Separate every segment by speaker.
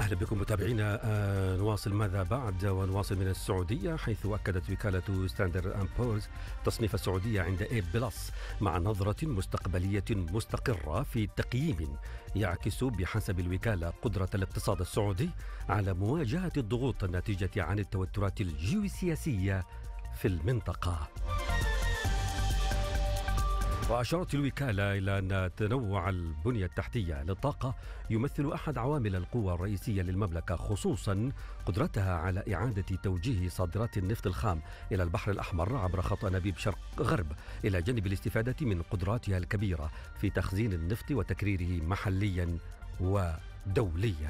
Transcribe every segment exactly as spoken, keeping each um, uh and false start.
Speaker 1: أهلا بكم متابعينا. آه نواصل ماذا بعد ونواصل من السعودية، حيث أكدت وكالة ستاندرد أند بورز تصنيف السعودية عند A بلس مع نظرة مستقبلية مستقرة في تقييم يعكس بحسب الوكالة قدرة الاقتصاد السعودي على مواجهة الضغوط الناتجة عن التوترات الجيوسياسية في المنطقة. وأشارت الوكالة إلى أن تنوع البنية التحتية للطاقة يمثل أحد عوامل القوة الرئيسية للمملكة، خصوصا قدرتها على إعادة توجيه صادرات النفط الخام إلى البحر الأحمر عبر خط أنابيب شرق غرب، إلى جانب الاستفادة من قدراتها الكبيرة في تخزين النفط وتكريره محليا ودوليا.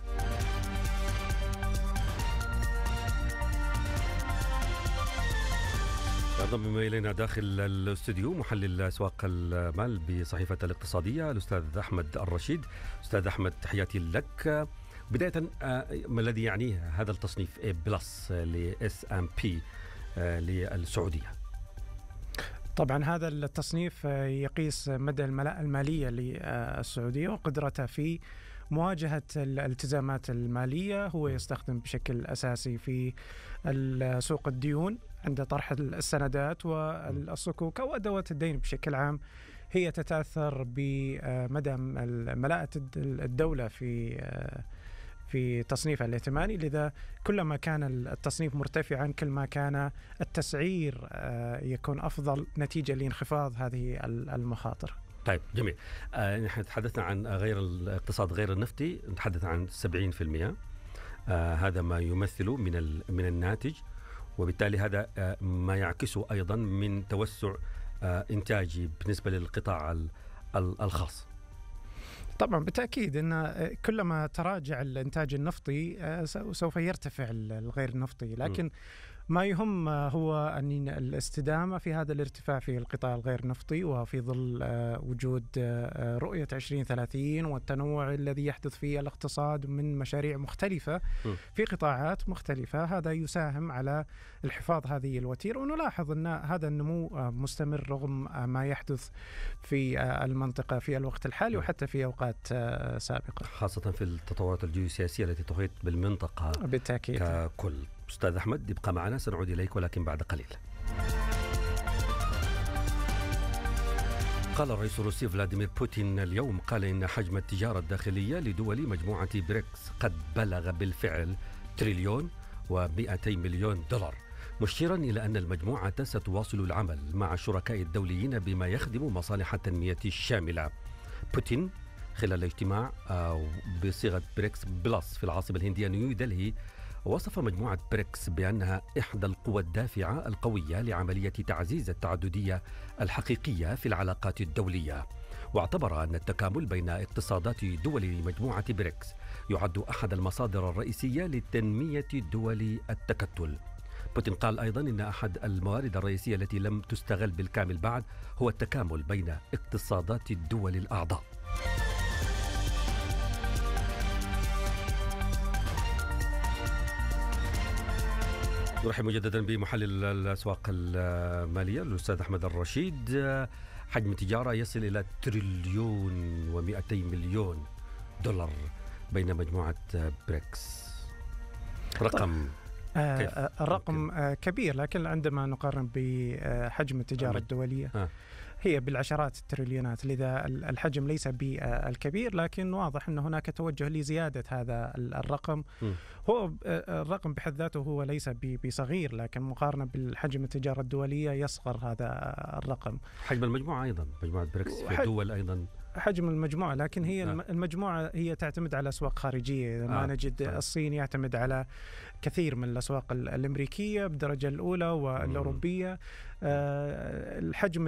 Speaker 1: انضم إلينا داخل الاستوديو محلل أسواق المال بصحيفة الاقتصادية الأستاذ أحمد الرشيد. أستاذ أحمد، تحياتي لك. بداية، ما الذي يعنيه هذا التصنيف A بلس ل إس أند بي للسعودية؟
Speaker 2: طبعا هذا التصنيف يقيس مدى الملاءة المالية للسعودية وقدرتها في مواجهة الالتزامات المالية. هو يستخدم بشكل أساسي في سوق الديون عند طرح السندات والصكوك أو أدوات الدين بشكل عام. هي تتأثر بمدى ملاءة الدولة في في تصنيفها الائتماني، لذا كلما كان التصنيف مرتفعا كل ما كان التسعير يكون أفضل نتيجة لانخفاض هذه المخاطر.
Speaker 1: طيب، جميل. آه، نحن تحدثنا عن غير الاقتصاد غير النفطي، نتحدث عن سبعين بالمئة. آه، هذا ما يمثل من من الناتج، وبالتالي هذا آه ما يعكسه أيضا من توسع آه إنتاجي بالنسبة للقطاع الخاص.
Speaker 2: طبعا بالتأكيد أن كلما تراجع الإنتاج النفطي سوف يرتفع الغير النفطي، لكن ما يهم هو أن الاستدامة في هذا الارتفاع في القطاع الغير نفطي، وفي ظل وجود رؤية عشرين ثلاثين والتنوع الذي يحدث في الاقتصاد من مشاريع مختلفة في قطاعات مختلفة. هذا يساهم على الحفاظ هذه الوتيرة، ونلاحظ أن هذا النمو مستمر رغم ما يحدث في المنطقة في الوقت الحالي وحتى في أوقات سابقة،
Speaker 1: خاصة في التطورات الجيوسياسية التي تحيط بالمنطقة
Speaker 2: بالتأكيد
Speaker 1: ككل. أستاذ أحمد، ابقى معنا، سنعود إليك ولكن بعد قليل. قال الرئيس الروسي فلاديمير بوتين اليوم قال إن حجم التجارة الداخلية لدول مجموعة بريكس قد بلغ بالفعل تريليون ومئتي مليون دولار، مشيرا إلى أن المجموعة ستواصل العمل مع الشركاء الدوليين بما يخدم مصالح التنمية الشاملة. بوتين خلال اجتماع بصيغة بريكس بلس في العاصمة الهندية نيودلهي وصف مجموعة بريكس بأنها إحدى القوى الدافعة القوية لعملية تعزيز التعددية الحقيقية في العلاقات الدولية، واعتبر أن التكامل بين اقتصادات دول مجموعة بريكس يعد أحد المصادر الرئيسية لتنمية دول التكتل. بوتين قال أيضا إن أحد الموارد الرئيسية التي لم تستغل بالكامل بعد هو التكامل بين اقتصادات الدول الأعضاء. نرحب مجددا بمحلل الأسواق المالية الأستاذ أحمد الرشيد. حجم التجارة يصل إلى تريليون ومئتي مليون دولار بين مجموعة بريكس. رقم
Speaker 2: آه الرقم آه كبير، لكن عندما نقارن بحجم التجارة الدولية آه. هي بالعشرات التريليونات، لذا الحجم ليس بالكبير، لكن واضح أن هناك توجه لزيادة هذا الرقم. م. هو الرقم بحد ذاته هو ليس بصغير، لكن مقارنة بالحجم التجارة الدولية يصغر هذا الرقم.
Speaker 1: حجم المجموعة أيضا، مجموعة بريكس في الدول أيضا
Speaker 2: حجم المجموعة، لكن هي آه. المجموعة هي تعتمد على أسواق خارجية. ما آه. نجد آه. الصين يعتمد على كثير من الأسواق الأمريكية بالدرجة الأولى والأوروبية. آه الحجم